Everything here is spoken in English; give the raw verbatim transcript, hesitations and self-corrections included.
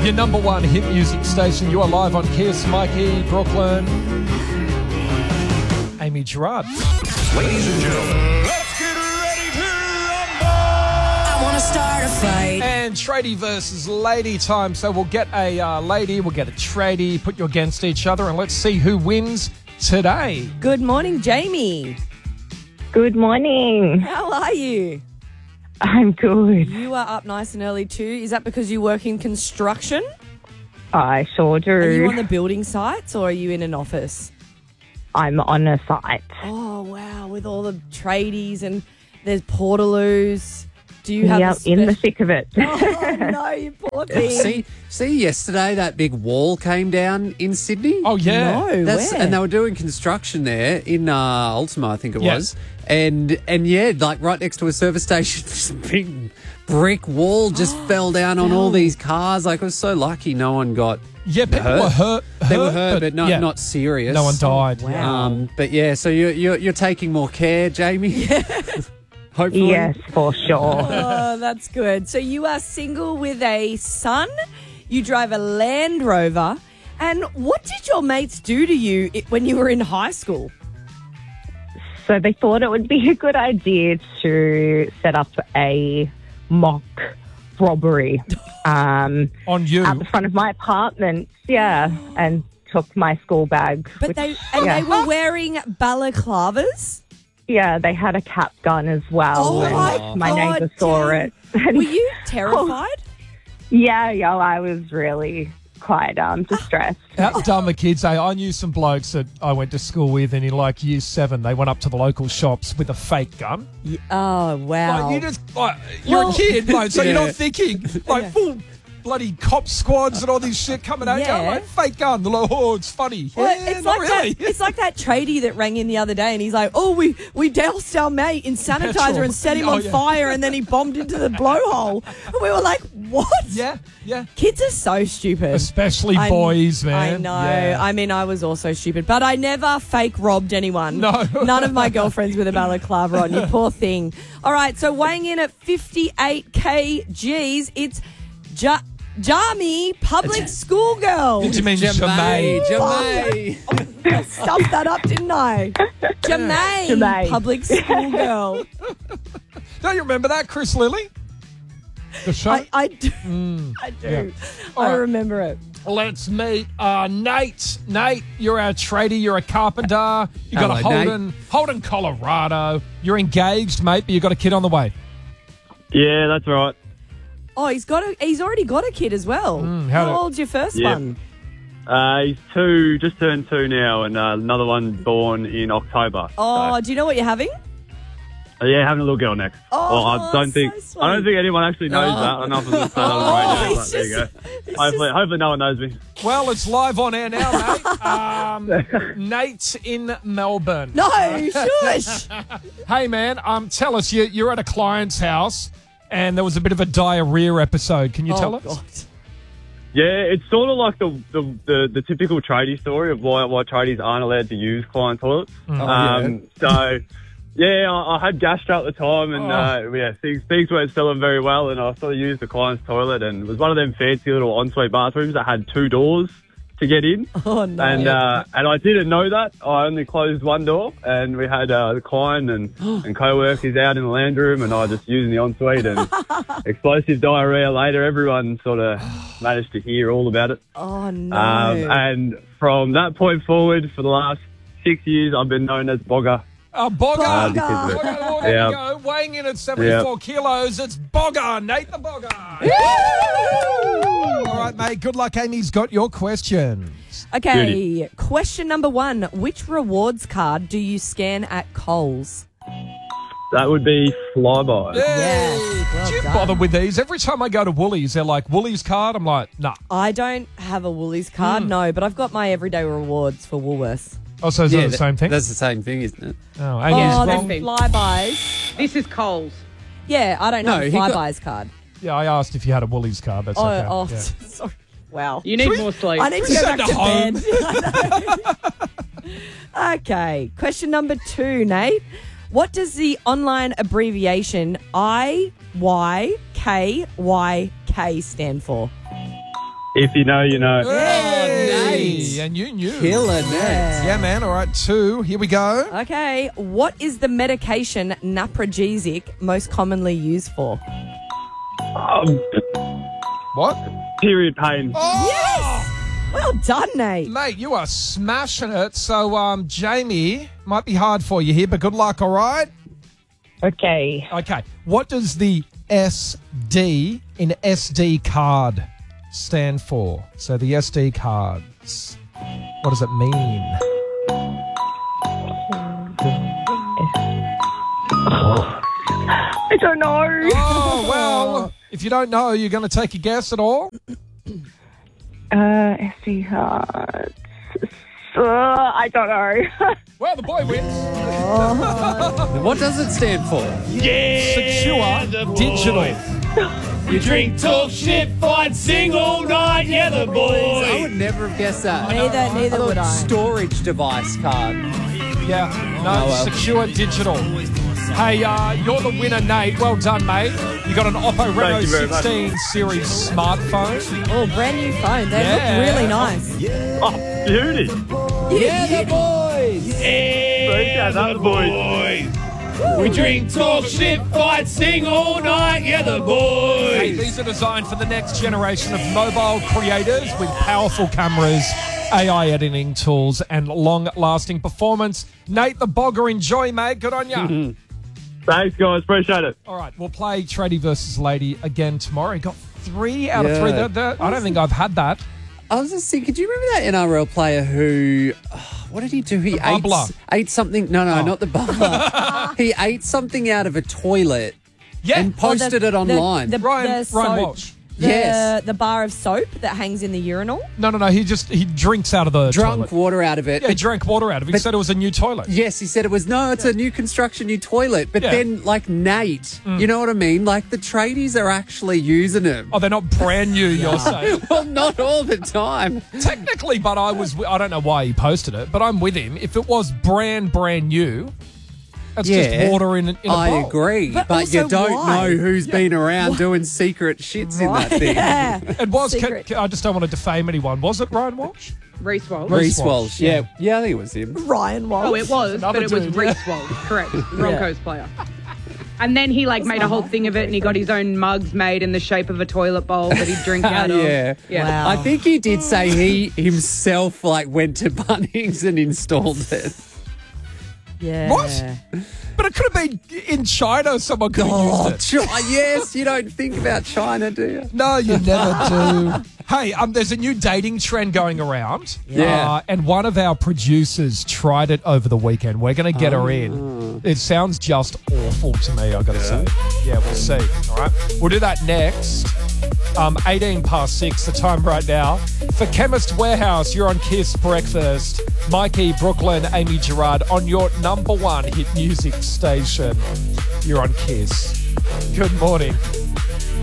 Your number one hit music station. You are live on Kiss, Mikey, Brooklyn, Amy Gerard. Ladies and gentlemen, let's get ready to rumble! I want to start a fight. And tradie versus lady time. So we'll get a uh, lady, we'll get a tradie, put you against each other, and let's see who wins today. Good morning, Jamie. Good morning. How are you? I'm good. You are up nice and early too. Is that because you work in construction? I sure do. Are you on the building sites or are you in an office? I'm on a site. Oh, wow. With all the tradies and there's portaloos. Do you have Yep, a spe- in the thick of it. Oh, no, you poor thing. See, see, yesterday that big wall came down in Sydney. Oh, yeah. No, That's, where? and they were doing construction there in uh, Ultima, I think it Yes. was. And and yeah, like right next to a service station, this big brick wall just fell down on all these cars. Like, I was so lucky no one got Yeah, people hurt. were hurt. They were hurt, but, not yeah, not serious. no one died. wow. Yeah. Um, but yeah, so you're you're, you're taking more care, Jamie. Hopefully, Yes, for sure. Oh, that's good. So you are single with a son. You drive a Land Rover. And what did your mates do to you i- when you were in high school? So they thought it would be a good idea to set up a mock robbery um, On you. at the front of my apartment. Yeah, and took my school bag. But which- they and yeah. they were wearing balaclavas. Yeah, they had a cap gun as well. Oh and my my God, neighbour saw Jen. it. Were you terrified? Yeah, yeah, I was really quite um, distressed. How dumb are kids? Hey, I knew some blokes that I went to school with, and in like year seven, they went up to the local shops with a fake gun. Oh wow! Like, you just, like, you're Well- a kid, mate, so you're Yeah. not thinking, like, Yeah. full bloody cop squads and all this shit coming at Yeah. you. Like, fake gun. They're like, oh, it's funny. Well, yeah, it's not like really. that. It's like that tradie that rang in the other day, and he's like, "Oh, we we doused our mate in sanitizer Petrol. and set him Oh, on yeah. fire, and then he bombed into the blowhole." And we were like, "What?" yeah, yeah. Kids are so stupid. Especially I- boys, man. I know. Yeah. I mean, I was also stupid, but I never fake robbed anyone. No. None of my girlfriends with a balaclava on. You poor thing. All right, so weighing in at fifty-eight kilograms, it's ja- Jamie, public schoolgirl. Did you mean Jamie, Jamie? Jamie. I stuffed that up, didn't I? Jermaine, Jermaine. public schoolgirl. Don't you remember that, Chris Lilly? The show? I, I do. Mm. I do. Yeah. All I right. remember it. Let's meet uh, Nate. Nate, you're our tradie. You're a carpenter. You got a Hello, Nate. Holden, Holden, Colorado. You're engaged, mate, but you got a kid on the way. Yeah, that's right. Oh, he's got a. He's already got a kid as well. Mm, how How do- old's your first Yeah. one? Uh, he's two, just turned two now, and uh, another one born in October. Oh, So, do you know what you're having? uh, yeah, having a little girl next. Oh, well, I don't so think sweet. I don't think anyone actually knows Oh. that. I don't know if I'm going to say that Oh, on the radio, he's but there you go. just- he's Hopefully, hopefully no one knows me. Well, it's live on air now, mate. Um, Nate's in Melbourne. No, shush. Hey, man, um, tell us, you, you're at a client's house and there was a bit of a diarrhea episode. Can you tell oh, us? God. Yeah, it's sort of like the the, the, the typical tradie story of why why tradies aren't allowed to use client toilets. Mm. Um, so, yeah, I, I had gastro at the time, and Oh. uh, yeah, things, things weren't selling very well, and I sort of used the client's toilet, and it was one of them fancy little ensuite bathrooms that had two doors to get in. Oh, no. And uh, and I didn't know that. I only closed one door, and we had uh, the client and, and co-workers out in the land room, and I just using the ensuite and explosive diarrhea later. Everyone sort of managed to hear all about it. oh, no. Um, and from that point forward, for the last six years, I've been known as Bogger. Uh, Bogger. Bogger. because of it. Bogger, oh, there Yeah. you go. Weighing in at seventy-four kilos, it's Bogger. Nate the Bogger. All right, mate. Good luck. Amy's got your question. Okay, question number one. Which rewards card do you scan at Coles? That would be Flyby. Hey, well do you done. bother with these? Every time I go to Woolies, they're like, Woolies card? I'm like, nah. I don't have a Woolies card, Hmm. no, but I've got my everyday rewards for Woolworths. Oh, so is Yeah, that the that- same thing? That's the same thing, isn't it? Oh, Amy's Oh, wrong. the flybys. This is Coles. Yeah, I don't No, have a he got- flybys card. Yeah, I asked if you had a Woolies card. That's Oh, okay. oh, Yeah. sorry. Wow. You need more sleep. I need to go Send back her to home. bed. Okay, question number two, Nate. What does the online abbreviation I Y K Y K stand for? If you know, you know. Hey, Nate. and you knew. Killer Nate. Yeah, man. All right, two. Here we go. Okay, what is the medication naprogesic most commonly used for? Um, What? period pain. Oh, Yes! Well done, Nate. mate, you are smashing it. So, um, Jamie, might be hard for you here, but good luck, all right? Okay. Okay. What does the S D in S D card stand for? So, the S D cards, what does it mean? I don't know. Oh, well, if you don't know, you're going to take a guess at all? Uh, S D cards. Uh, I don't know. Well, the boy wins. What does it stand for? Secure Digital. You drink, talk shit, fight, sing all night, yeah, the I boys. would never have guessed that. Neither, neither would I. Storage device card. Yeah, no, Oh, well. Secure Digital. Hey, uh, you're the winner, Nate. Well done, mate. You got an Oppo Reno you very much. sixteen series smartphone. Oh, brand new phone. They Yeah. look really nice. Oh, beauty. Yeah, the boys. Yeah, the the boys. We drink, talk shit, fight, sing all night, yeah, the Hey, boys. these are designed for the next generation of mobile creators with powerful cameras, A I editing tools, and long-lasting performance. Nate the Bogger, enjoy, mate. Good on ya. Thanks, guys. Appreciate it. All right, we'll play Tradie versus Lady again tomorrow. He got three out of Yeah. three. That- that- I don't think I've had that. I was just thinking, do you remember that N R L player who, oh, what did he do? He The ate, bubbler. ate something. No, no, Oh. not the bubbler. He ate something out of a toilet Yeah. and posted Oh, the- it online. The, the, Ryan- the Ryan soap. Walsh. The, Yes. the bar of soap that hangs in the urinal. No, no, no. He just he drinks out of the Drunk toilet. water out of it. Yeah, he drank water out of it. He But- said it was a new toilet. Yes, he said it was, no, it's a new construction, new toilet. But Yeah. then, like, Nate, you know what I mean? Like, the tradies are actually using them. Oh, they're not brand new, you're saying? Well, not all the time. Technically, but I was, I don't know why he posted it, but I'm with him. If it was brand, brand new, that's Yeah, just water in, in a I bowl. agree. But But, you also don't why? know who's been around doing secret shits in that thing. Yeah. It was, ca- Secret. ca- I just don't want to defame anyone. Was it Ryan Walsh? Reese Walsh. Reece Reese Walsh, Walsh, yeah. Yeah, I think it was him. Ryan Walsh. Oh, it was, Another but it was dude, Reese Walsh, correct. Broncos player. And then he like made a whole thing of it, and he got his own mugs made in the shape of a toilet bowl that he'd drink out of. Yeah. yeah. Wow. I think he did say he himself like went to Bunnings and installed it. Yeah. What? But it could have been in China. Someone could have Oh, used it. Chi- yes, you don't think about China, do you? No, you never do. Hey, um, there's a new dating trend going around. Yeah. Uh, and one of our producers tried it over the weekend. We're going to get her in. It sounds just awful to me, I got to say. Yeah, we'll see. All right. We'll do that next. Um, eighteen past six, the time right now. For Chemist Warehouse, you're on Kiss Breakfast. Mikey, Brooklyn, Amy Gerard on your number one hit music station. You're on Kiss. Good morning.